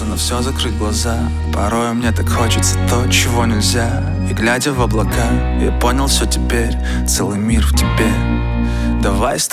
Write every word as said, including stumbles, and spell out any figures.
пытался на все закрыть глаза. Порой мне так хочется то, чего нельзя. И глядя в облака, я понял все теперь, целый мир в тебе. Давай с